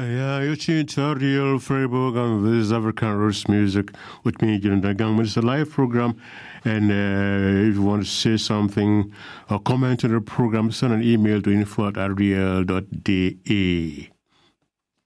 Yeah, you're tuned to RDL Freiburg, and this is African Roots Music with me, John Dagang. It's a live program, and if you want to say something or comment on the program, send an email to info@rdl.de.